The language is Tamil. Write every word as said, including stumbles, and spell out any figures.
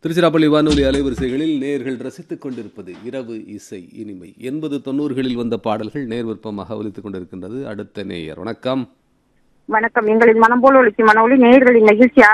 திருச்சிராப்பள்ளி வானொலி அலைவரிசைகளில் நேயர்கள் ரசித்துக் கொண்டிருப்பது இரவு இசை இனிமை. எண்பது தொண்ணூறுகளில் வந்த பாடல்கள் நேர் விருப்பமாக ஒலித்துக் கொண்டிருக்கின்றது. அடுத்த நேயர். வணக்கம். வணக்கம். எங்களின் மனம் போல ஒலிக்கும் மனொலி நேயர்களின் மகிழ்ச்சி